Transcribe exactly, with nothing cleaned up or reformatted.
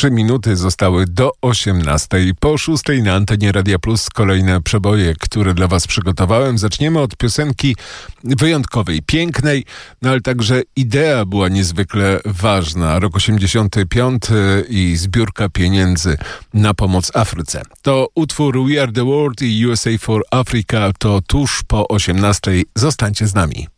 Trzy minuty zostały do osiemnastej. Po szóstej na antenie Radia Plus kolejne przeboje, które dla Was przygotowałem. Zaczniemy od piosenki wyjątkowej, pięknej, no ale także idea była niezwykle ważna. Rok osiemdziesiąty piąty i zbiórka pieniędzy na pomoc Afryce. To utwór We Are The World i U S A for Africa to tuż po osiemnastej. Zostańcie z nami.